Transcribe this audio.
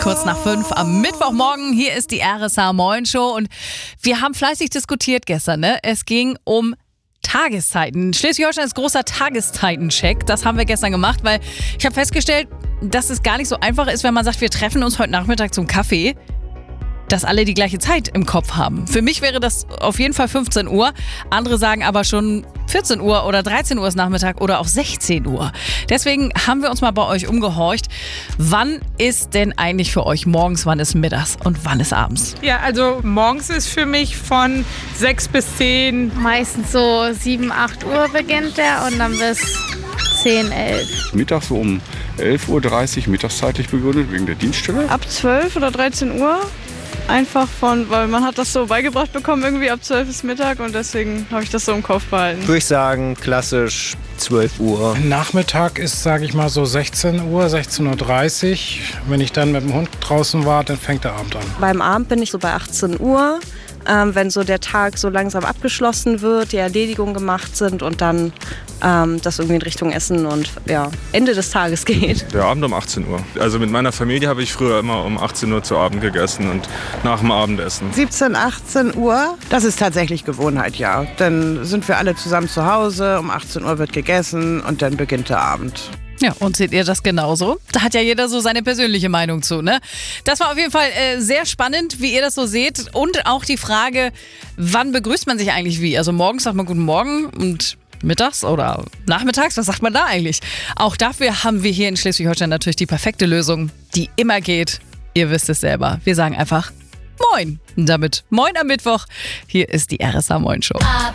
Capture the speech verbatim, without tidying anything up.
Kurz nach fünf am Mittwochmorgen. Hier ist die R S H Moin Show und wir haben fleißig diskutiert gestern. Ne? Es ging um Tageszeiten. Schleswig-Holstein ist großer Tageszeitencheck. Das haben wir gestern gemacht, weil ich habe festgestellt, dass es gar nicht so einfach ist, wenn man sagt, wir treffen uns heute Nachmittag zum Kaffee, dass alle die gleiche Zeit im Kopf haben. Für mich wäre das auf jeden Fall fünfzehn Uhr. Andere sagen aber schon vierzehn Uhr oder dreizehn Uhr ist Nachmittag oder auch sechzehn Uhr. Deswegen haben wir uns mal bei euch umgehorcht. Wann ist denn eigentlich für euch morgens, wann ist mittags und wann ist abends? Ja, also morgens ist für mich von sechs bis zehn. Meistens so sieben, acht Uhr beginnt der und dann bis zehn, elf. Mittags so um elf Uhr dreißig mittagszeitlich begründet, wegen der Dienststelle. Ab zwölf oder dreizehn Uhr. Einfach von, weil man hat das so beigebracht bekommen, irgendwie ab zwölf ist Mittag und deswegen habe ich das so im Kopf behalten. Würde ich sagen, klassisch zwölf Uhr. Nachmittag ist, sage ich mal, so sechzehn Uhr, sechzehn Uhr dreißig. Wenn ich dann mit dem Hund draußen war, dann fängt der Abend an. Beim Abend bin ich so bei achtzehn Uhr, ähm, wenn so der Tag so langsam abgeschlossen wird, die Erledigungen gemacht sind und dann ähm, das irgendwie in Richtung Essen und ja, Ende des Tages geht. Der Abend um achtzehn Uhr. Also mit meiner Familie habe ich früher immer um achtzehn Uhr zu Abend gegessen und nach dem Abendessen. siebzehn, achtzehn Uhr, das ist tatsächlich Gewohnheit, ja. Dann sind wir alle zusammen zu Hause, um achtzehn Uhr wird gegessen und dann beginnt der Abend. Ja, und seht ihr das genauso? Da hat ja jeder so seine persönliche Meinung zu, ne? Das war auf jeden Fall äh, sehr spannend, wie ihr das so seht. Und auch die Frage, wann begrüßt man sich eigentlich wie? Also morgens sagt man Guten Morgen und mittags oder nachmittags, was sagt man da eigentlich? Auch dafür haben wir hier in Schleswig-Holstein natürlich die perfekte Lösung, die immer geht. Ihr wisst es selber. Wir sagen einfach Moin. Und damit Moin am Mittwoch. Hier ist die R S H Moin Show.